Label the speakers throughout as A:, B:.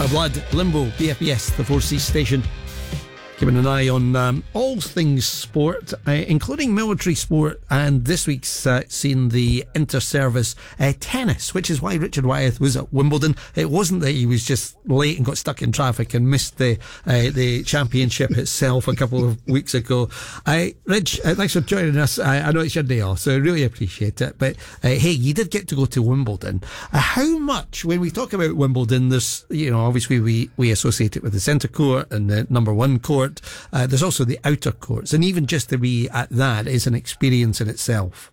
A: Royal Blood, Limbo, BFBS, the 4C station. Keeping an eye on all things sport, including military sport, and this week's seen the inter-service tennis, which is why Richard Wyeth was at Wimbledon. It wasn't that he was just late and got stuck in traffic and missed the championship itself a couple of weeks ago. Rich, thanks for joining us. I know it's your day off, so I really appreciate it. But hey, you did get to go to Wimbledon. How much, when we talk about Wimbledon, there's, obviously we associate it with the centre court and the number one court. There's also the outer courts, and even just to be at that is an experience in itself.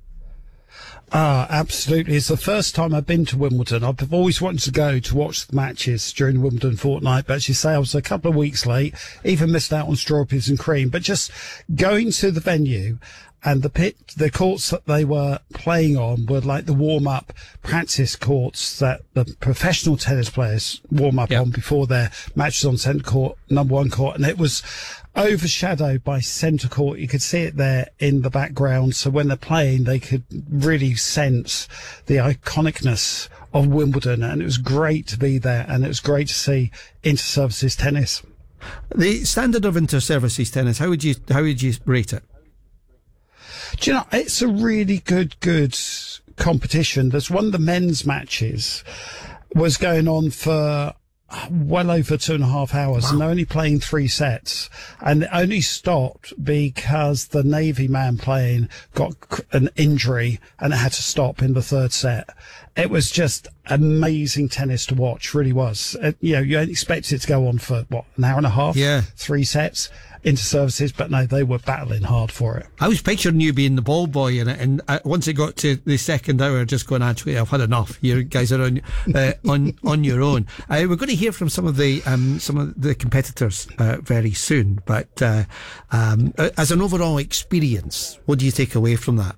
B: Absolutely. It's the first time I've been to Wimbledon. I've always wanted to go to watch the matches during the Wimbledon fortnight, but as you say, I was a couple of weeks late, even missed out on strawberries and cream. But just going to the venue, and the courts that they were playing on were like the warm-up practice courts that the professional tennis players warm up on before their matches on centre court, number one court. And it was overshadowed by centre court. You could see it there in the background. So when they're playing, they could really sense the iconicness of Wimbledon. And it was great to be there. And it was great to see inter-services tennis.
A: The standard of inter-services tennis, how would you rate it?
B: Do you know, it's a really good competition. There's one of the men's matches was going on for well over 2.5 hours, and they're only playing 3 sets, and it only stopped because the Navy man playing got an injury and it had to stop in the 3rd set. It was just amazing tennis to watch, really was. You don't expect it to go on for an hour and a half, 3 sets. Inter-services, but no, they were battling hard for it.
A: I was picturing you being the ball boy in it, and once it got to the second hour, just going, actually, I've had enough. You guys are on your own. We're going to hear from some of the competitors very soon, but as an overall experience, what do you take away from that?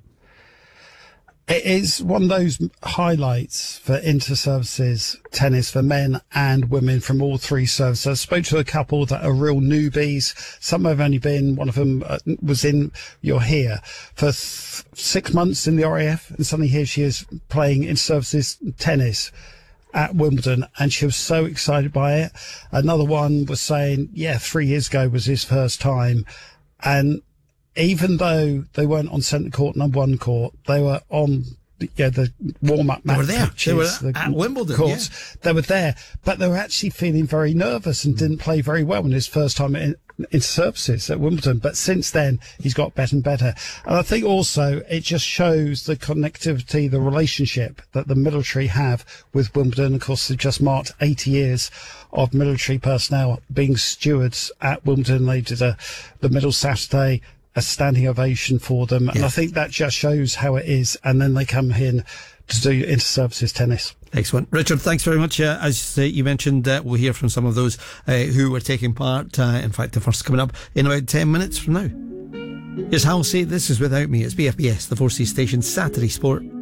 B: It is one of those highlights for inter-services tennis for men and women from all 3 services. I spoke to a couple that are real newbies. Some have only been, one of them was in You're Here for 6 months in the RAF, and suddenly here she is playing inter-services tennis at Wimbledon, and she was so excited by it. Another one was saying, 3 years ago was his first time, and even though they weren't on centre court, number one court, they were on the warm-up match.
A: They were there.
B: Pitches,
A: they were at Wimbledon.
B: Courts. Yeah. They were there, but they were actually feeling very nervous and didn't play very well in his first time in services at Wimbledon. But since then, he's got better and better. And I think also it just shows the connectivity, the relationship that the military have with Wimbledon. Of course, they've just marked 80 years of military personnel being stewards at Wimbledon. They did the middle Saturday, a standing ovation for them. And I think that just shows how it is. And then they come in to do inter-services tennis.
A: Excellent. Richard, thanks very much. As you mentioned, we'll hear from some of those who were taking part. In fact, the first coming up in about 10 minutes from now. Here's Halsey. This is Without Me. It's BFBS, the 4C station, Saturday Sport.